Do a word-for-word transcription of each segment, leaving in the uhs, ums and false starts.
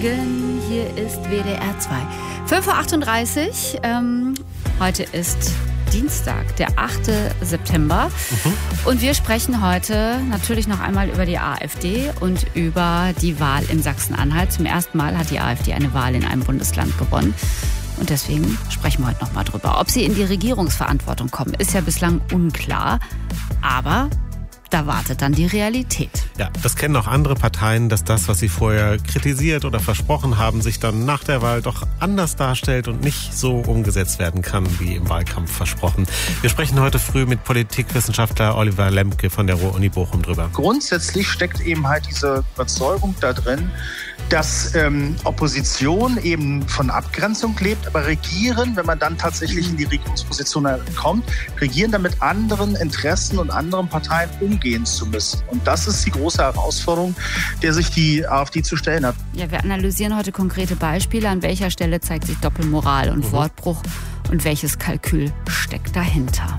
Morgen, hier ist W D R zwei. fünf Uhr achtunddreißig, ähm, heute ist Dienstag, der achte September. Mhm. Und wir sprechen heute natürlich noch einmal über die AfD und über die Wahl in Sachsen-Anhalt. Zum ersten Mal hat die AfD eine Wahl in einem Bundesland gewonnen. Und deswegen sprechen wir heute noch mal drüber. Ob sie in die Regierungsverantwortung kommen, ist ja bislang unklar. Aber da wartet dann die Realität. Ja, das kennen auch andere Parteien, dass das, was sie vorher kritisiert oder versprochen haben, sich dann nach der Wahl doch anders darstellt und nicht so umgesetzt werden kann, wie im Wahlkampf versprochen. Wir sprechen heute früh mit Politikwissenschaftler Oliver Lemke von der Ruhr-Uni Bochum drüber. Grundsätzlich steckt eben halt diese Überzeugung da drin, dass ähm, Opposition eben von Abgrenzung lebt, aber regieren, wenn man dann tatsächlich in die Regierungsposition kommt, regieren damit anderen Interessen und anderen Parteien umgehen zu müssen. Und das ist die große Herausforderung, der sich die AfD zu stellen hat. Ja, wir analysieren heute konkrete Beispiele. An welcher Stelle zeigt sich Doppelmoral und mhm. Wortbruch und welches Kalkül steckt dahinter?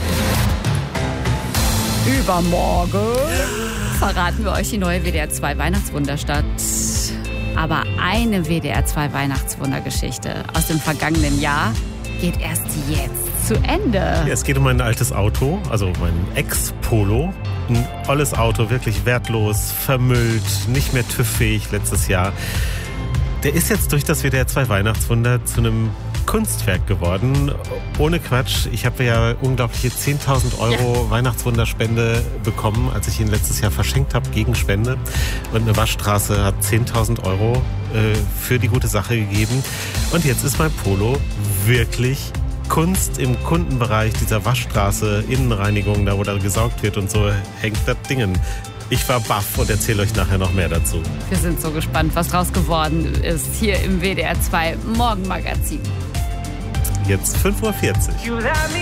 Übermorgen verraten wir euch die neue W D R zwei Weihnachtswunderstadt. Aber eine W D R zwei Weihnachtswundergeschichte aus dem vergangenen Jahr geht erst jetzt zu Ende. Ja, es geht um ein altes Auto, also mein Ex-Polo. Ein olles Auto, wirklich wertlos, vermüllt, nicht mehr TÜV-fähig letztes Jahr. Der ist jetzt durch das W D R zwei Weihnachtswunder zu einem Kunstwerk geworden. Ohne Quatsch, ich habe ja unglaubliche zehntausend Euro ja. Weihnachtswunderspende bekommen, als ich ihn letztes Jahr verschenkt habe gegen Spende. Und eine Waschstraße hat zehntausend Euro äh, für die gute Sache gegeben. Und jetzt ist mein Polo wirklich Kunst im Kundenbereich dieser Waschstraße, Innenreinigung, da wo da gesaugt wird und so, hängt das Dingen. Ich war baff und erzähle euch nachher noch mehr dazu. Wir sind so gespannt, was draus geworden ist hier im W D R zwei Morgenmagazin. Jetzt fünf Uhr vierzig.